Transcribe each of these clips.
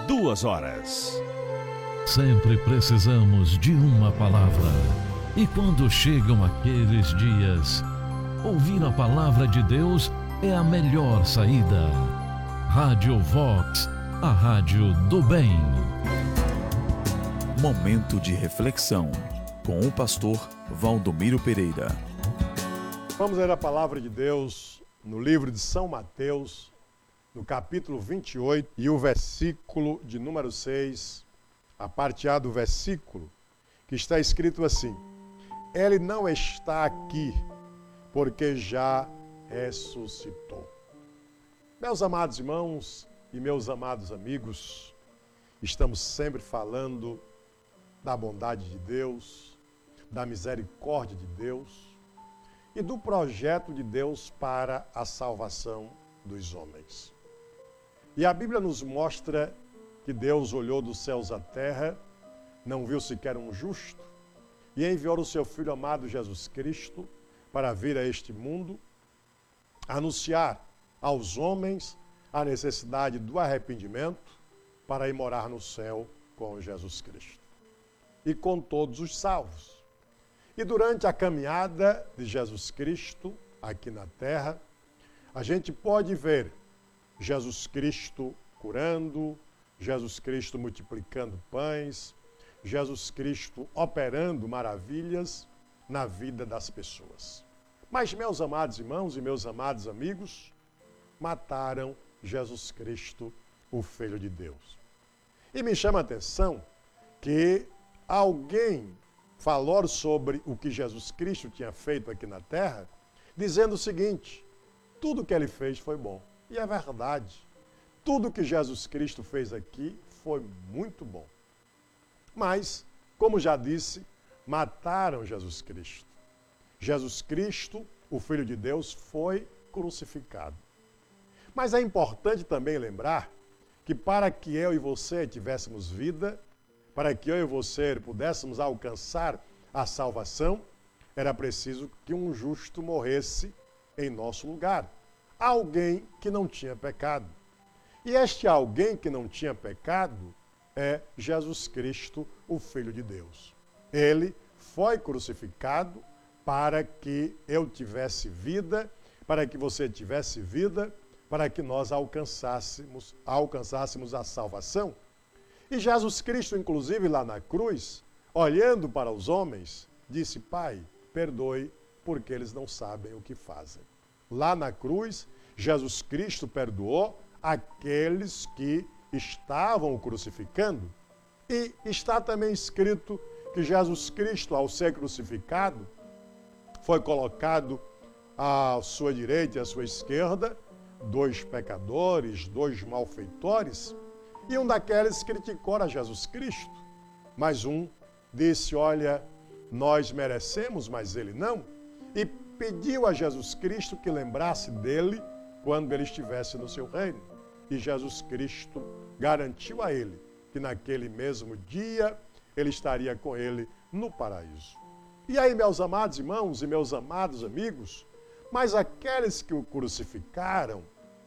2 horas. Sempre precisamos de uma palavra. E quando chegam aqueles dias, ouvir a palavra de Deus é a melhor saída. Rádio Vox, a rádio do bem. Momento de reflexão com o pastor Valdomiro Pereira. Vamos ler a palavra de Deus no livro de São Mateus, no capítulo 28 e o versículo de número 6, a parte A do versículo, que está escrito assim: Ele não está aqui, porque já ressuscitou. Meus amados irmãos e meus amados amigos, estamos sempre falando da bondade de Deus, da misericórdia de Deus e do projeto de Deus para a salvação dos homens. E a Bíblia nos mostra que Deus olhou dos céus à terra, não viu sequer um justo, e enviou o seu Filho amado Jesus Cristo para vir a este mundo, anunciar aos homens a necessidade do arrependimento para ir morar no céu com Jesus Cristo e com todos os salvos. E durante a caminhada de Jesus Cristo aqui na terra, a gente pode ver Jesus Cristo curando, Jesus Cristo multiplicando pães, Jesus Cristo operando maravilhas na vida das pessoas. Mas, meus amados irmãos e meus amados amigos, mataram Jesus Cristo, o Filho de Deus. E me chama a atenção que alguém falou sobre o que Jesus Cristo tinha feito aqui na terra, dizendo o seguinte: tudo que ele fez foi bom. E é verdade. Tudo que Jesus Cristo fez aqui foi muito bom. Mas, como já disse, mataram Jesus Cristo. Jesus Cristo, o Filho de Deus, foi crucificado. Mas é importante também lembrar que para que eu e você tivéssemos vida, para que eu e você pudéssemos alcançar a salvação, era preciso que um justo morresse em nosso lugar. Alguém que não tinha pecado. E este alguém que não tinha pecado é Jesus Cristo, o Filho de Deus. Ele foi crucificado para que eu tivesse vida, para que você tivesse vida, para que nós alcançássemos a salvação. E Jesus Cristo, inclusive lá na cruz, olhando para os homens, disse: Pai, perdoe, porque eles não sabem o que fazem. Lá na cruz, Jesus Cristo perdoou aqueles que estavam o crucificando. E está também escrito que Jesus Cristo, ao ser crucificado, foi colocado à sua direita e à sua esquerda 2 pecadores, 2 malfeitores, e um daqueles criticou a Jesus Cristo, mas um disse: olha, nós merecemos, mas ele não, e pediu a Jesus Cristo que lembrasse dele quando ele estivesse no seu reino. E Jesus Cristo garantiu a ele que naquele mesmo dia ele estaria com ele no paraíso. E aí, meus amados irmãos e meus amados amigos, mas aqueles que o crucificaram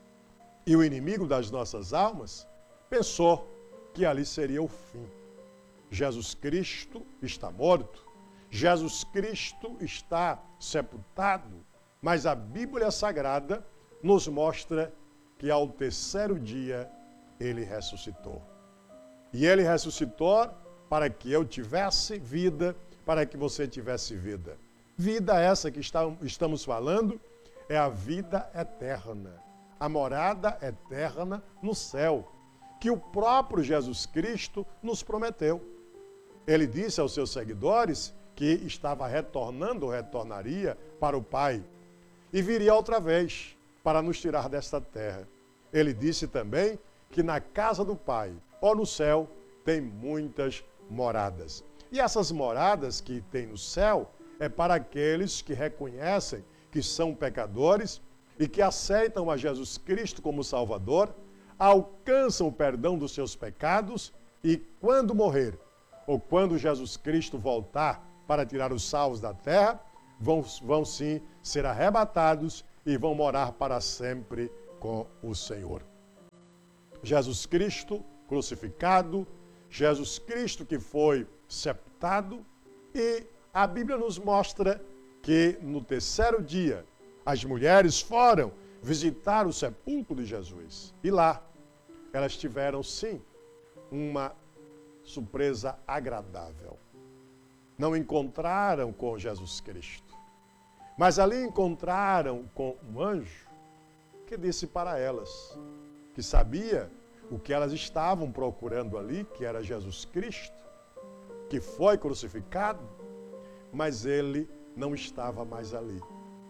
e o inimigo das nossas almas pensou que ali seria o fim. Jesus Cristo está morto, Jesus Cristo está sepultado, mas a Bíblia Sagrada nos mostra que ao 3º dia ele ressuscitou. E ele ressuscitou para que eu tivesse vida, para que você tivesse vida. Vida essa que estamos falando é a vida eterna, a morada eterna no céu, que o próprio Jesus Cristo nos prometeu. Ele disse aos seus seguidores que estava retornando ou retornaria para o Pai e viria outra vez para nos tirar desta terra. Ele disse também que na casa do Pai, ou no céu, tem muitas moradas. E essas moradas que tem no céu é para aqueles que reconhecem que são pecadores e que aceitam a Jesus Cristo como Salvador, alcançam o perdão dos seus pecados e, quando morrer, ou quando Jesus Cristo voltar para tirar os salvos da terra, vão sim ser arrebatados e vão morar para sempre com o Senhor. Jesus Cristo crucificado, Jesus Cristo que foi sepultado, e a Bíblia nos mostra que no terceiro dia as mulheres foram visitar o sepulcro de Jesus. E lá elas tiveram, sim, uma surpresa agradável. Não encontraram com Jesus Cristo, mas ali encontraram com um anjo que disse para elas, que sabia o que elas estavam procurando ali, que era Jesus Cristo, que foi crucificado, mas ele não estava mais ali.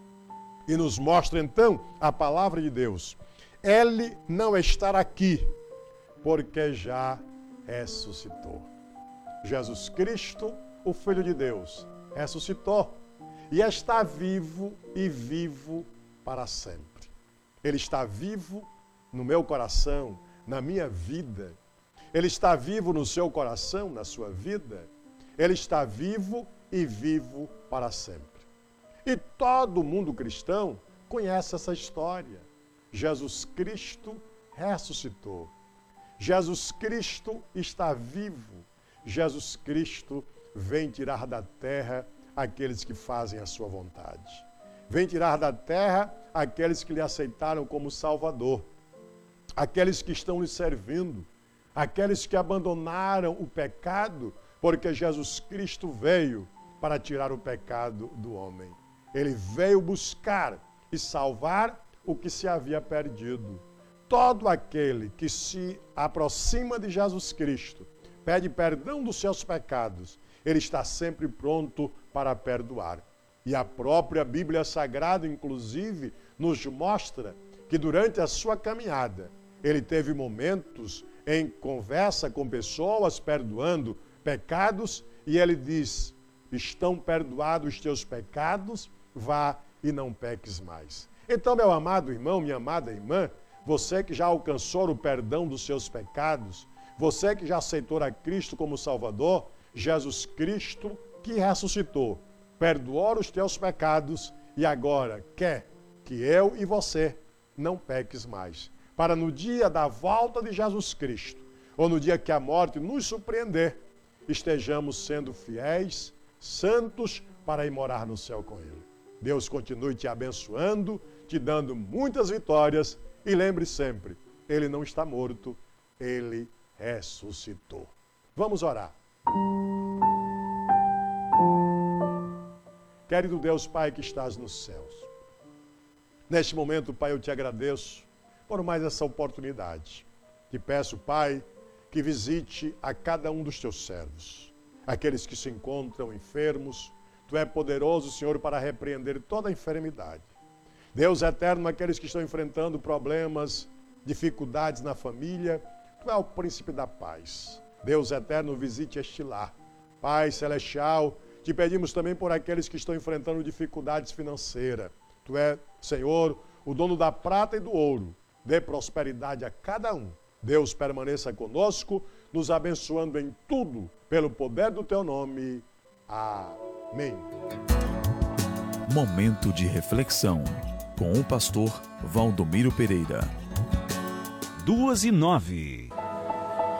E nos mostra então a palavra de Deus. Ele não está aqui, porque já ressuscitou. Jesus Cristo, o Filho de Deus, ressuscitou e está vivo e vivo para sempre. Ele está vivo no meu coração, na minha vida. Ele está vivo no seu coração, na sua vida. Ele está vivo e vivo para sempre. E todo mundo cristão conhece essa história. Jesus Cristo ressuscitou. Jesus Cristo está vivo. Jesus Cristo vem tirar da terra aqueles que fazem a sua vontade. Vem tirar da terra aqueles que lhe aceitaram como Salvador. Aqueles que estão lhe servindo. Aqueles que abandonaram o pecado, porque Jesus Cristo veio para tirar o pecado do homem. Ele veio buscar e salvar o que se havia perdido. Todo aquele que se aproxima de Jesus Cristo, pede perdão dos seus pecados, ele está sempre pronto para perdoar. E a própria Bíblia Sagrada, inclusive, nos mostra que durante a sua caminhada, ele teve momentos em conversa com pessoas, perdoando pecados, e ele diz: estão perdoados os teus pecados, vá e não peques mais. Então, meu amado irmão, minha amada irmã, você que já alcançou o perdão dos seus pecados, você que já aceitou a Cristo como Salvador, Jesus Cristo que ressuscitou, perdoou os teus pecados e agora quer que eu e você não peques mais. Para no dia da volta de Jesus Cristo, ou no dia que a morte nos surpreender, estejamos sendo fiéis, santos, para ir morar no céu com Ele. Deus continue te abençoando, te dando muitas vitórias e lembre sempre, Ele não está morto, Ele ressuscitou. Vamos orar. Querido Deus Pai que estás nos céus, neste momento, Pai, eu te agradeço por mais essa oportunidade. Te peço, Pai, que visite a cada um dos teus servos, aqueles que se encontram enfermos. Tu é poderoso, Senhor, para repreender toda enfermidade. Deus eterno, aqueles que estão enfrentando problemas, dificuldades na família, Tu é o príncipe da paz. Deus eterno, visite este lar. Pai celestial, te pedimos também por aqueles que estão enfrentando dificuldades financeiras. Tu é, Senhor, o dono da prata e do ouro. Dê prosperidade a cada um. Deus permaneça conosco, nos abençoando em tudo, pelo poder do Teu nome. Amém. Momento de reflexão com o pastor Valdomiro Pereira. 2:09.